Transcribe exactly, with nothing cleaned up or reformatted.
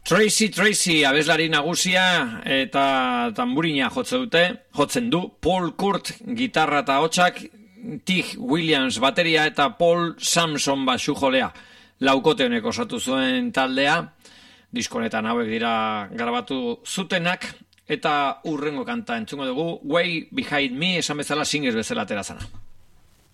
Tracy Tracy abeslari nagusia eta tamburina jotze dute, jotzen du, Paul Kurt gitarra eta hotsak, Tig Williams bateria eta Paul Samson basu jolea. Laukote honek osatu zuen taldea, diskonetan hauek dira grabatu zutenak, eta urrengo kanta entzungo dugu, Way Behind Me, esan bezala singles bezala atera zana.